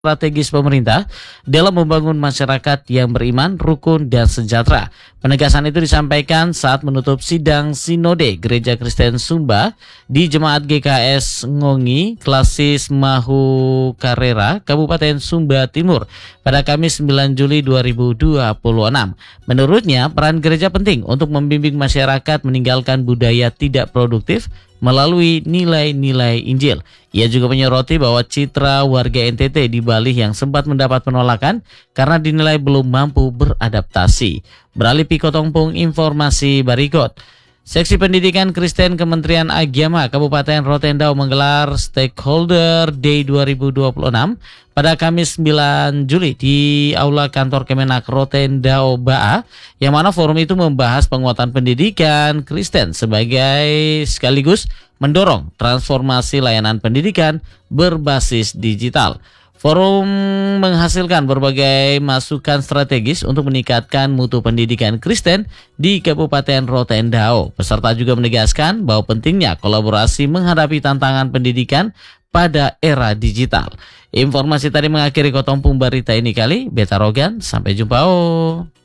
strategis pemerintah dalam membangun masyarakat yang beriman, rukun, dan sejahtera. Penegasan itu disampaikan saat menutup sidang Sinode Gereja Kristen Sumba di Jemaat GKS Ngongi, Klasis Mahu Karera, Kabupaten Sumba Timur pada Kamis 9 Juli 2026. Menurutnya, peran gereja penting untuk membimbing masyarakat meninggalkan budaya tidak produktif melalui nilai-nilai Injil. Ia juga menyoroti bahwa citra warga NTT di Bali yang sempat mendapat penolakan karena dinilai belum mampu beradaptasi. Beralih Pikotongpung informasi berikut. Seksi Pendidikan Kristen Kementerian Agama Kabupaten Rotendao menggelar Stakeholder Day 2026 pada Kamis 9 Juli di Aula Kantor Kemenak Rotendao Baa, yang mana forum itu membahas penguatan pendidikan Kristen sekaligus mendorong transformasi layanan pendidikan berbasis digital. Forum menghasilkan berbagai masukan strategis untuk meningkatkan mutu pendidikan Kristen di Kabupaten Rotendao. Peserta juga menegaskan bahwa pentingnya kolaborasi menghadapi tantangan pendidikan pada era digital. Informasi tadi mengakhiri Kotongpung Barita ini kali. Beta Rogan, sampai jumpa.